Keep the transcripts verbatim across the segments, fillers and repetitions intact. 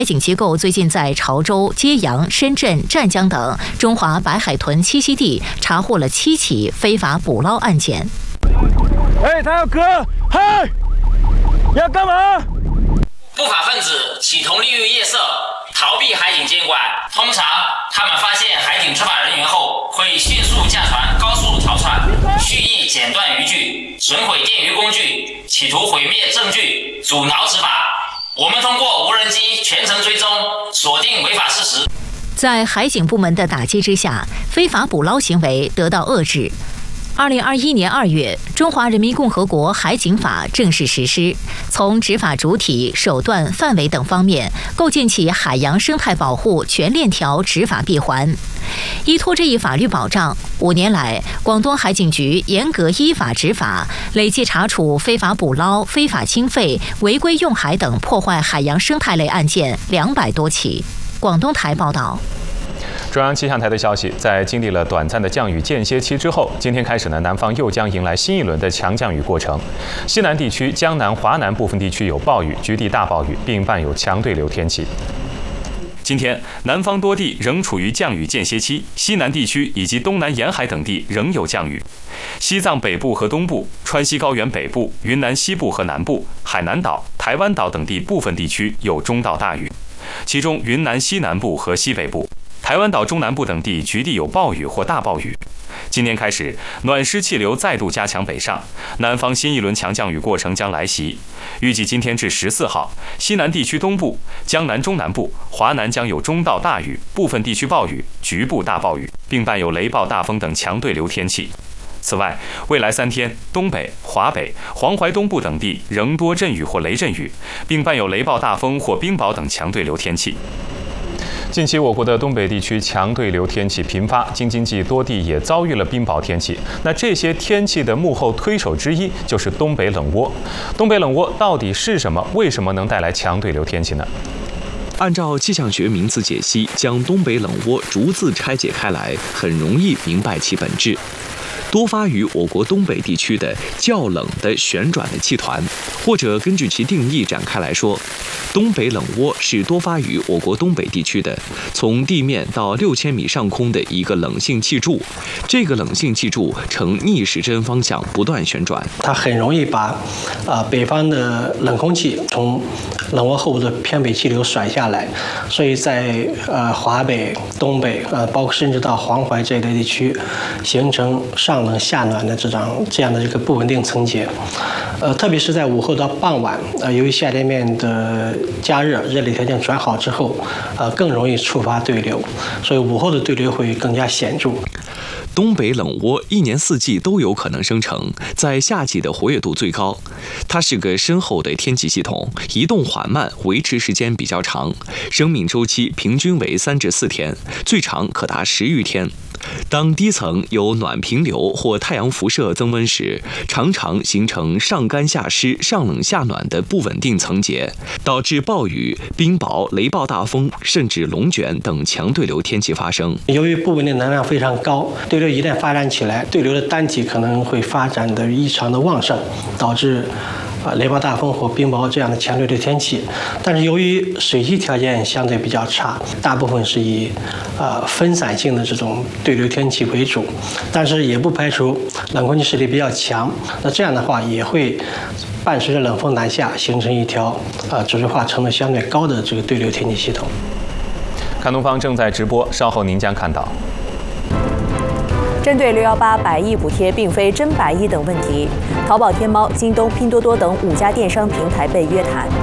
海警机构最近在潮州、揭阳、深圳、湛江等中华白海豚栖息地查获了七起非法捕捞案件。 哎，他要割，嗨，要干嘛？ 不法分子企图利用夜色逃避海警监管，通常他们发现海警执法人员后，会迅速驾船高速逃窜，蓄意剪断渔具、损毁电鱼工具，企图毁灭证据，阻挠执法。我们通过无人机全程追踪，锁定违法事实。 在海警部门的打击之下，非法捕捞行为得到遏制。二零二一年二月，《中华人民共和国海警法》正式实施，从执法主体、手段、范围等方面，构建起海洋生态保护全链条执法闭环。依托这一法律保障，五年来，广东海警局严格依法执法，累计查处非法捕捞、非法清废、违规用海等破坏海洋生态类案件两百多起。广东台报道。 中央气象台的消息，在经历了短暂的降雨间歇期之后，今天开始呢，南方又将迎来新一轮的强降雨过程。西南地区、江南、华南部分地区有暴雨，局地大暴雨，并伴有强对流天气。 今天，南方多地仍处于降雨间歇期，西南地区以及东南沿海等地仍有降雨。西藏北部和东部、川西高原北部、云南西部和南部、海南岛、台湾岛等地部分地区有中到大雨，其中云南西南部和西北部、台湾岛中南部等地局地有暴雨或大暴雨。今天开始，暖湿气流再度加强北上，南方新一轮强降雨过程将来袭。预计今天至十四号，西南地区东部、江南中南部、华南将有中到大雨，部分地区暴雨、局部大暴雨，并伴有雷暴大风等强对流天气。此外，未来三天，东北、华北、黄淮东部等地仍多阵雨或雷阵雨，并伴有雷暴大风或冰雹等强对流天气。 近期，我国的东北地区强对流天气频发，京津冀多地也遭遇了冰雹天气。那这些天气的幕后推手之一就是东北冷涡。东北冷涡到底是什么？为什么能带来强对流天气呢？ 按照气象学名词解析，将东北冷涡逐字拆解开来，很容易明白其本质。多发于我国东北地区的较冷的旋转的气团，或者根据其定义展开来说，东北冷涡是多发于我国东北地区的从地面到六千米上空的一个冷性气柱，这个冷性气柱呈逆时针方向不断旋转， 它很容易把啊、呃、北方的冷空气从冷涡后部的偏北气流甩下来，所以在呃华北、东北呃包括甚至到黄淮这一类地区，形成上冷下暖的这种这样的一个不稳定层结，呃，特别是在午后到傍晚，呃，由于下天面的加热，热力条件转好之后，呃，更容易触发对流，所以午后的对流会更加显著。 东北冷涡一年四季都有可能生成，在夏季的活跃度最高。它是个深厚的天气系统，移动缓慢，维持时间比较长，生命周期平均为三至四天，最长可达十余天。当低层有暖平流或太阳辐射增温时，常常形成上干下湿、上冷下暖的不稳定层结，导致暴雨、冰雹、雷暴大风，甚至龙卷等强对流天气发生。 由于不稳定能量非常高，对流一旦发展起来，对流的单体可能会发展的异常的旺盛，导致啊，雷暴大风或冰雹这样的强对流天气，但是由于水系条件相对比较差，大部分是以呃分散性的这种对流天气为主，但是也不排除冷空气势力比较强，那这样的话也会伴随着冷风南下，形成一条呃指数化程度相对高的这个对流天气系统。 看东方正在直播，稍后您将看到。 针对六一八百亿补贴并非真百亿等问题，淘宝、天猫、京东、拼多多等五家电商平台被约谈。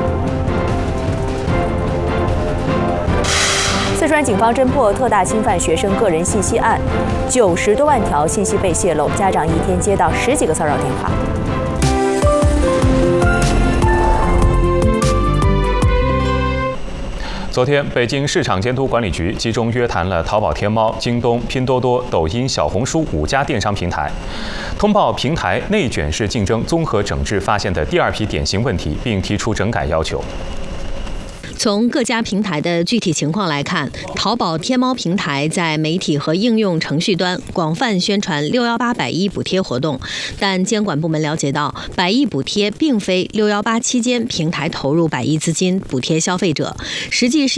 四川警方侦破特大侵犯学生个人信息案，九十多万条信息被泄露，家长一天接到十几个骚扰电话。 昨天，北京市场监督管理局集中约谈了淘宝、天猫、京东、拼多多、抖音、小红书五家电商平台，通报平台内卷式竞争综合整治发现的第二批典型问题，并提出整改要求。 从各家平台的具体情况来看，淘宝、天猫平台在媒体和应用程序端广泛宣传六一八百亿补贴活动，但监管部门了解到，百亿补贴并非六一八期间平台投入百亿资金补贴消费者，实际是